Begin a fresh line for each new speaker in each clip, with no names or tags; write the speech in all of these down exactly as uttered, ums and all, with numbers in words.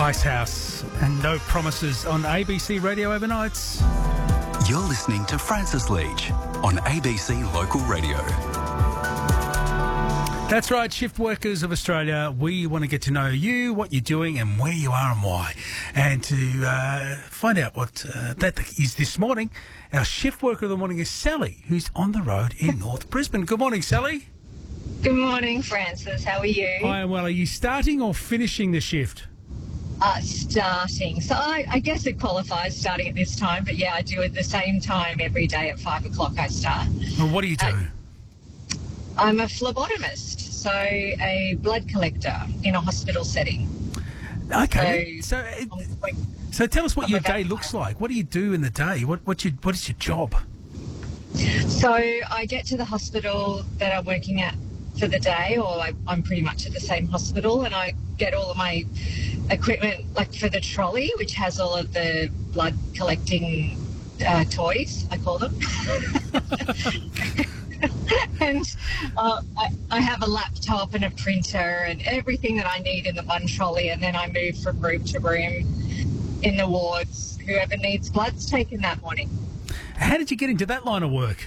Icehouse and No Promises on A B C Radio Overnights.
You're listening to Francis Leach on A B C Local Radio.
That's right, shift workers of Australia, we want to get to know you, what you're doing and where you are and why. And to uh, find out what uh, that is this morning, our shift worker of the morning is Sally, who's on the road in North Brisbane. Good morning, Sally.
Good morning, Francis. How are you?
I am well. Are you starting or finishing the shift?
Uh, starting. So I, I guess it qualifies starting at this time, but yeah, I do at the same time every day at five o'clock I start.
Well, what do you do?
Uh, I'm a phlebotomist, so a blood collector in a hospital setting.
Okay. So, so, so tell us what
I'm
your
about-
day looks like. What do you do in the day? What what your what is your job?
So I get to the hospital that I'm working at for the day, or I, I'm pretty much at the same hospital, and I get all of my equipment, like for the trolley, which has all of the blood collecting uh, toys, I call them. And uh, I, I have a laptop and a printer and everything that I need in the one trolley, and then I move from room to room in the wards, whoever needs blood's taken that morning.
How did you get into that line of work?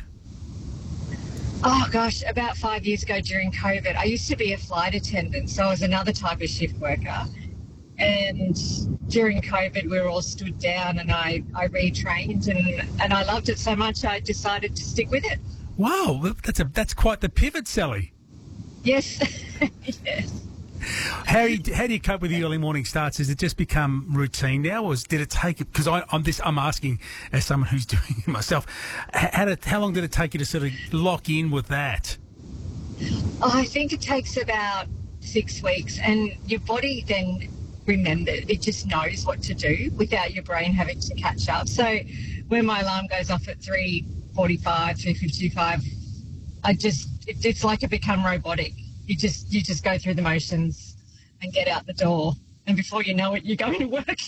Oh, gosh, about five years ago during COVID, I used to be a flight attendant, so I was another type of shift worker. And during COVID, we were all stood down, and I, I retrained, and, and I loved it so much I decided to stick with it.
Wow, that's a that's quite the pivot, Sally.
Yes, yes.
How do you, how do you cope with the early morning starts? Has it just become routine now, or did it take it? Because I'm this I'm asking as someone who's doing it myself. How did, how long did it take you to sort of lock in with that?
Oh, I think it takes about six weeks, and your body then remembers. It just knows what to do without your brain having to catch up. So when my alarm goes off at three forty-five, three fifty-five, I just it, it's like it become robotic. You just you just go through the motions and get out the door, and before you know it, you're going to work.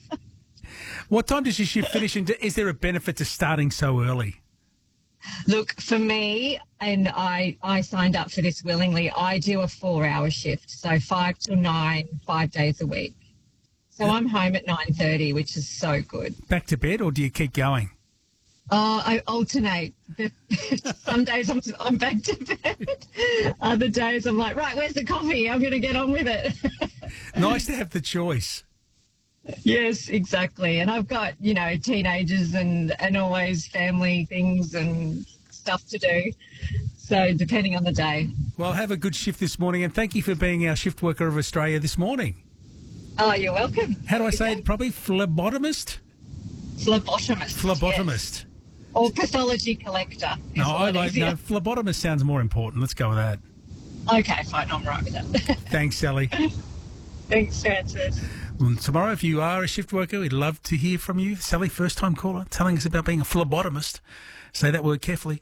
What time does your shift finish, and is there a benefit to starting so early?
Look, for me, and I, I signed up for this willingly, I do a four-hour shift, so five till nine, five days a week. So I'm home at nine thirty, which is so good.
Back to bed, or do you keep going?
Uh, I alternate. Some days I'm, I'm back to bed. Other days I'm like, right, where's the coffee? I'm going to get on with it.
Nice to have the choice.
Yes, exactly. And I've got, you know, teenagers and, and always family things and stuff to do. So depending on the day.
Well, have a good shift this morning, and thank you for being our shift worker of Australia this morning.
Oh, you're welcome.
How do I say
Okay.
it properly? Phlebotomist?
Phlebotomist.
Phlebotomist.
Yes. Or pathology collector. is
No,
a
I
lot
like
easier.
no. Phlebotomist sounds more important. Let's go with that.
Okay, fine. I'm right with that.
Thanks, Sally.
Thanks, Francis.
Well, tomorrow, if you are a shift worker, we'd love to hear from you. Sally, first-time caller, telling us about being a phlebotomist. Say that word carefully.